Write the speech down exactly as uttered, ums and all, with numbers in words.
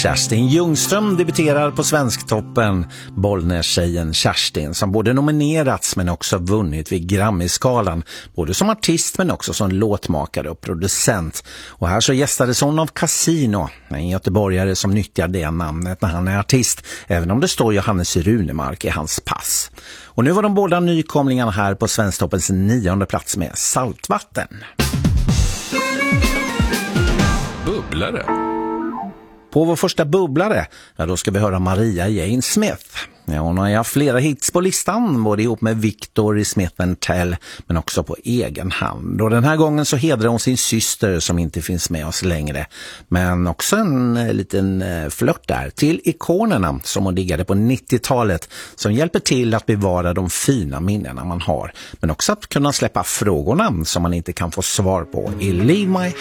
Kerstin Ljungström debuterar på Svensktoppen. Bollnäs-tjejen Kerstin som både nominerats men också vunnit vid Grammy-skalan. Både som artist men också som låtmakare och producent. Och här så gästades hon av Casino, en göteborgare som nyttjar det namnet när han är artist. Även om det står Johannes Runemark i hans pass. Och nu var de båda nykomlingarna här på Svensktoppens nionde plats med Saltvatten. Bubblare. På vår första bubblare, ja, då ska vi höra Maria Jane Smith. Ja, hon har haft flera hits på listan, både ihop med Victor i Smith and Tell, men också på egen hand. Och den här gången så hedrar hon sin syster som inte finns med oss längre. Men också en eh, liten eh, flört där till ikonerna som hon diggade på nittiotalet, som hjälper till att bevara de fina minnena man har. Men också att kunna släppa frågorna som man inte kan få svar på i Leave My